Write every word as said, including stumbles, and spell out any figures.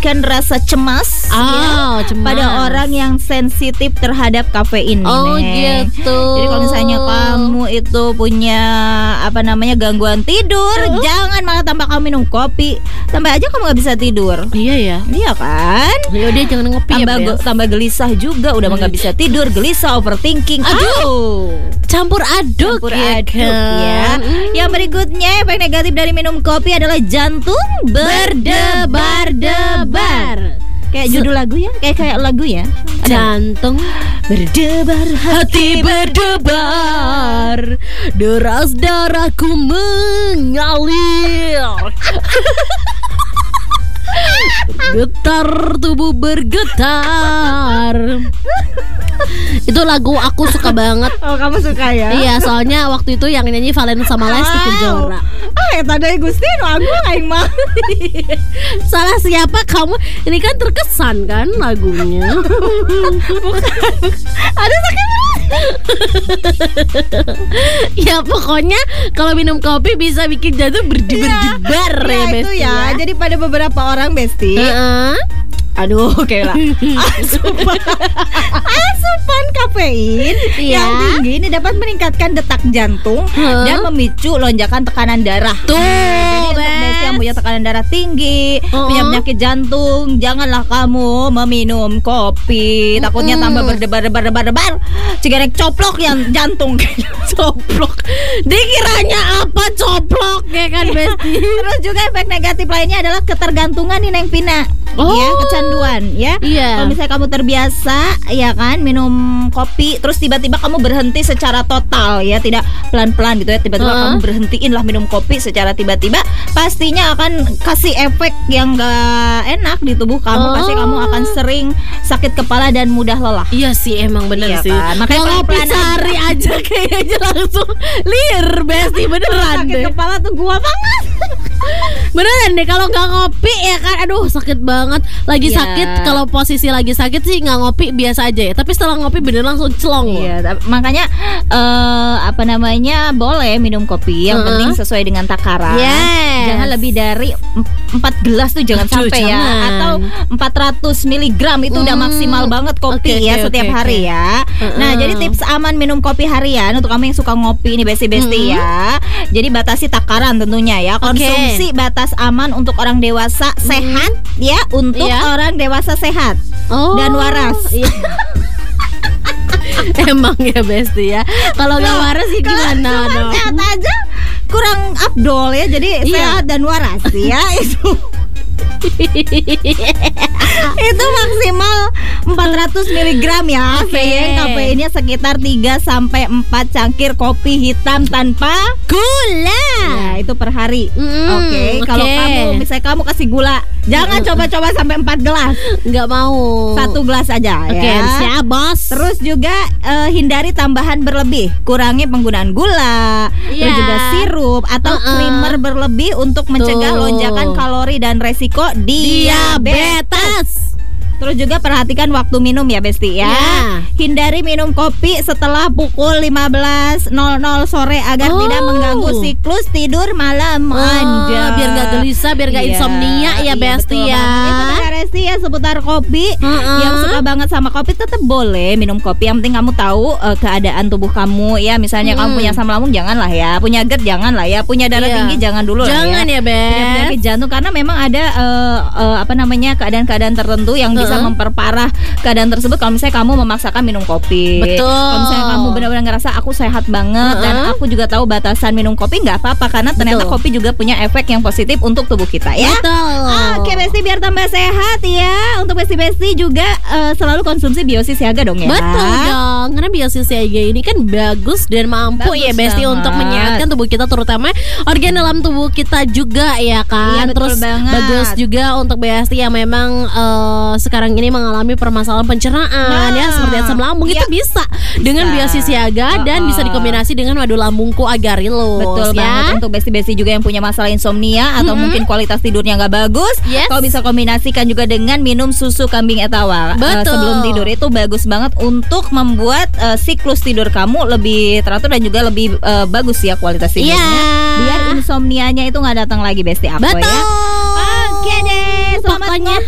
meningkatkan rasa cemas Oh, ya, cemas. pada orang yang sensitif terhadap kafein. Oh, Neng. gitu. Jadi kalau misalnya kamu itu punya apa namanya gangguan tidur, Uh. jangan malah tambah kamu minum kopi, tambah aja kamu nggak bisa tidur. Iya ya. Iya kan? Yaudah jangan ngopi Tambah ya, ge- Bel. tambah gelisah juga, udah mah nggak bisa tidur, gelisah, overthinking. Aduh. Campur aduk Campur ya aduk kan? ya. Mm. Yang berikutnya efek negatif dari minum kopi adalah jantung berdebar-debar. Kayak judul lagu ya, kayak kayak lagu ya. Ada. Jantung Berdebar, hati berdebar, deras darahku mengalir. Getar tubuh bergetar. Itu lagu aku suka banget. Oh, kamu suka ya? Iya, soalnya waktu itu yang nyanyi Valen sama Lesti Kejora. Ah, ya tadi Gusti no aku aing mah. Salah siapa kamu? Ini kan terkesan kan lagunya. Ada sakit Ya pokoknya kalau minum kopi bisa bikin jantung berdebar-debar ya, ya, itu Besti ya. Jadi pada beberapa orang Besti, Heeh. aduh kayak lah asupan asupan kafein Iya. yang tinggi ini dapat meningkatkan detak jantung Huh? dan memicu lonjakan tekanan darah. Tuh, Jadi untuk Bes. Besti yang punya tekanan darah tinggi, Uh-uh. punya penyakit jantung, janganlah kamu meminum kopi. Takutnya Mm-mm. tambah berdebar-debar-debar-debar. Cigarek coplok yang jantung Coplok. Dikiranya apa coplok ya kan Besti? Terus juga efek negatif lainnya adalah ketergantungan nih Neng Pina. Oh. Ya, kecanduan ya. Iya. Kalau misalnya kamu terbiasa ya kan minum kopi, terus tiba-tiba kamu berhenti secara total ya, tidak pelan-pelan gitu ya, tiba-tiba Uh-uh. kamu berhentiin lah minum kopi secara tiba-tiba, pastinya akan kasih efek yang gak enak di tubuh kamu. Oh. Pasti kamu akan sering sakit kepala dan mudah lelah. Iya sih, emang bener Iya sih. kan? Makanya Kalau ngopi pelan-pelan sehari aja kayaknya langsung lir Besti, beneran Sakit deh. kepala tuh gua banget. Beneran deh, kalau nggak ngopi ya kan, aduh sakit banget. Lagi Iya. sakit, kalau posisi lagi sakit sih nggak ngopi biasa aja ya. Tapi setelah ngopi bener langsung celong loh. Iya, ta- makanya eh, apa namanya boleh minum kopi, yang Uh-uh. penting sesuai dengan takaran. Yes. Jangan lebih dari em- empat gelas tuh jangan Aduh, sampai ya, jangan. atau empat ratus miligram itu udah Hmm. maksimal banget kopi Oke, ya oke, setiap oke, hari oke. ya. Uh-uh. Nah, jadi tips aman minum kopi harian untuk kamu yang suka ngopi nih besti-besti Hmm. ya. Jadi batasi takaran tentunya ya. Oke. Konsumsi batas aman untuk orang dewasa sehat ya, untuk Iya. orang dewasa sehat Oh. dan waras. Iya. Emang ya Besti ya. Kalau nggak waras sih gimana Cuma dong? sehat aja kurang abdol ya, jadi Iya. sehat dan waras ya itu itu maksimal empat ratus miligram ya. Oke. Sayang kafeinnya sekitar tiga sampai empat cangkir kopi hitam tanpa Gula. ya, itu per hari. Mm, Oke, kalau oke. kamu misalnya kamu kasih gula, jangan Mm. coba-coba sampai empat gelas. Nggak mau. Satu gelas aja Oke, ya. siap bos. Terus juga eh, hindari tambahan berlebih, kurangi penggunaan gula, terus Iya. juga sirup atau Uh-uh. creamer berlebih untuk mencegah Tuh. lonjakan kalori dan resiko diabetes. diabetes. Terus juga perhatikan waktu minum ya Besti ya. Ya. Hindari minum kopi setelah pukul lima belas nol nol sore agar Oh. tidak mengganggu siklus tidur malam Oh, Anda. biar nggak gelisah, biar nggak Iya, insomnia ya iya, Besti betul ya. banget. Itu tadi Resti ya seputar kopi. Uh-uh. Yang suka banget sama kopi tetap boleh minum kopi. Yang penting kamu tahu eh, keadaan tubuh kamu ya. Misalnya kamu Mm. punya asam lambung janganlah ya, punya GERD janganlah ya, punya darah Iya. tinggi jangan dulu Jangan lah ya, ya. Punya Bes. penyakit jantung karena memang ada eh, eh, apa namanya keadaan-keadaan tertentu yang bisa Uh-uh. memperparah keadaan tersebut kalau misalnya kamu memaksakan minum kopi. Betul. Kalau misalnya kamu benar-benar ngerasa aku sehat banget dan Uh-uh. aku juga tahu batasan minum kopi, nggak apa-apa karena ternyata Betul. kopi juga punya efek yang positif untuk tubuh kita ya. Betul. Oke Besti, biar tambah sehat ya. Untuk Besti-Besti juga eh, selalu konsumsi Biosi Siaga dong ya. Betul dong, karena Biosi Siaga ini kan bagus dan mampu Bagus ya Besti banget. untuk menyehatkan tubuh kita, terutama organ dalam tubuh kita juga ya kan. Iya, betul Terus banget. bagus juga untuk Besti yang memang eh, sekarang ini mengalami permasalahan pencernaan Nah, ya, seperti asam lambung iya. itu bisa dengan Biosi Siaga dan Uh-uh. bisa dikombinasi dengan madu lambungku agarilo. Betul banget. Untuk Besti-Besti juga yang punya masalah insomnia atau Mm-mm. mungkin kualitas tidurnya nggak bagus, Yes. kau bisa kombinasikan juga dengan minum susu kambing etawa eh, Betul. sebelum tidur. Itu bagus banget untuk membuat eh, siklus tidur kamu lebih teratur dan juga lebih eh, bagus ya kualitas tidurnya. Iya. Biar insomnianya itu nggak datang lagi Besti aku Betul. ya. Oke deh, selamat Pokoknya